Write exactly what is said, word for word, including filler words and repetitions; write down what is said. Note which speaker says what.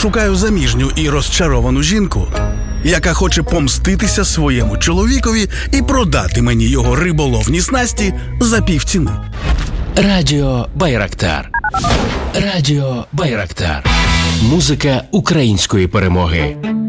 Speaker 1: шукаю заміжню і розчаровану жінку, яка хоче помститися своєму чоловікові і продати мені його риболовні снасті за півціни.
Speaker 2: Радіо Байрактар. Радіо Байрактар. Музика української перемоги.